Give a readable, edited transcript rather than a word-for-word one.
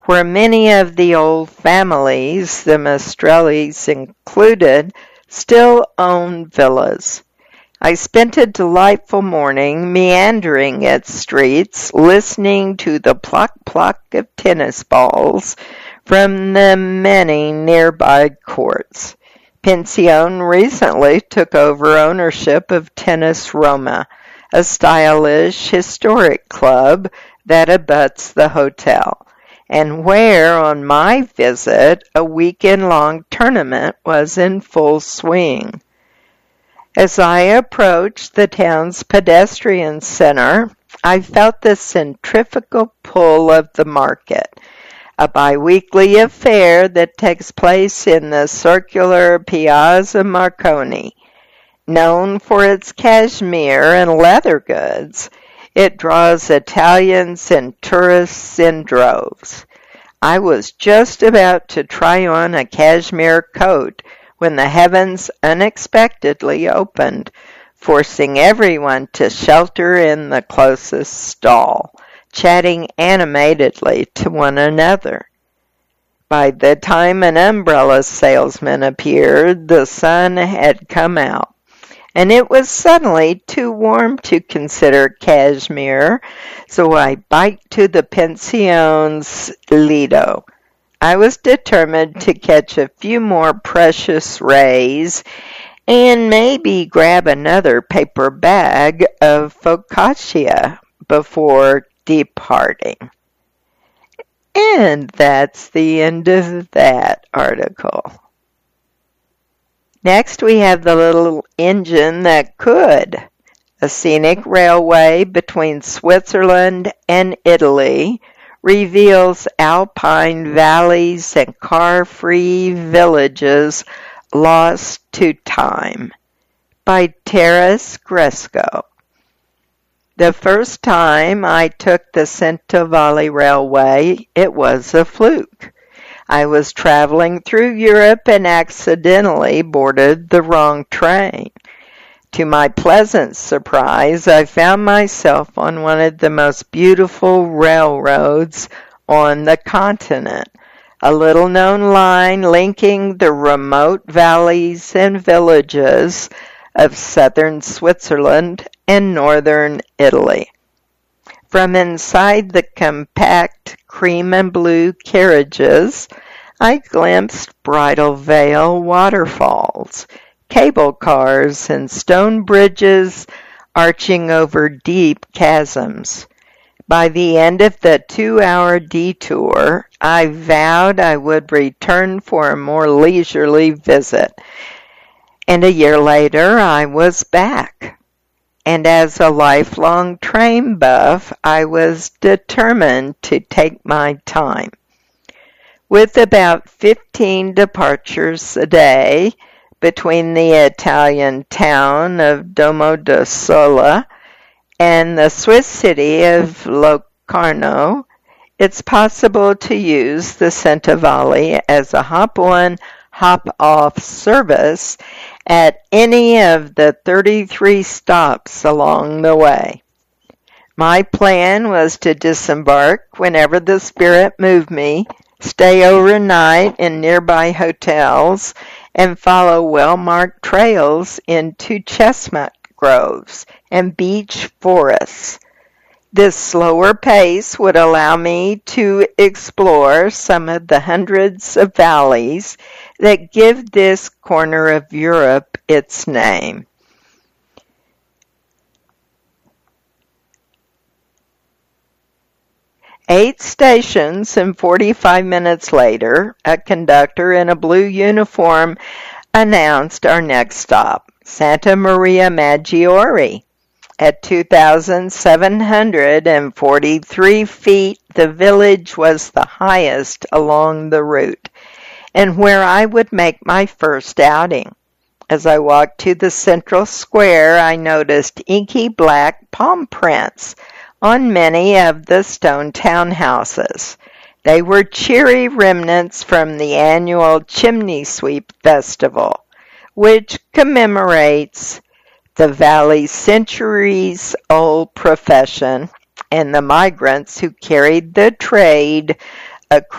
where many of the old families, the Mastrellis included, still own villas. I spent a delightful morning meandering its streets, listening to the pluck-pluck of tennis balls from the many nearby courts. Pension recently took over ownership of Tennis Roma, a stylish, historic club that abuts the hotel, and where, on my visit, a weekend-long tournament was in full swing. As I approached the town's pedestrian center, I felt the centrifugal pull of the market, a biweekly affair that takes place in the circular Piazza Marconi. Known for its cashmere and leather goods, it draws Italians and tourists in droves. I was just about to try on a cashmere coat when the heavens unexpectedly opened, forcing everyone to shelter in the closest stall, chatting animatedly to one another. By the time an umbrella salesman appeared, the sun had come out, and it was suddenly too warm to consider cashmere, so I biked to the Pension's Lido. I was determined to catch a few more precious rays and maybe grab another paper bag of focaccia before departing. And that's the end of that article. Next we have the little engine that could. A scenic railway between Switzerland and Italy reveals alpine valleys and car-free villages lost to time, by Taras Gresko. The first time I took the Cento Railway, it was a fluke. I was traveling through Europe and accidentally boarded the wrong train. To my pleasant surprise, I found myself on one of the most beautiful railroads on the continent, a little-known line linking the remote valleys and villages of southern Switzerland and northern Italy. From inside the compact cream and blue carriages, I glimpsed Bridal Veil waterfalls, cable cars, and stone bridges arching over deep chasms. By the end of the 2-hour detour, I vowed I would return for a more leisurely visit. And a year later, I was back. And as a lifelong train buff, I was determined to take my time. With about 15 departures a day between the Italian town of Domodossola and the Swiss city of Locarno, it's possible to use the Cento as a hop-on, hop-off service at any of the 33 stops along the way. My plan was to disembark whenever the spirit moved me, stay overnight in nearby hotels, and follow well-marked trails into chestnut groves and beech forests. This slower pace would allow me to explore some of the hundreds of valleys that give this corner of Europe its name. Eight stations and 45 minutes later, a conductor in a blue uniform announced our next stop, Santa Maria Maggiore. At 2,743 feet, the village was the highest along the route, and where I would make my first outing. As I walked to the central square, I noticed inky black palm prints on many of the stone townhouses. They were cheery remnants from the annual Chimney Sweep Festival, which commemorates the valley's centuries-old profession and the migrants who carried the trade across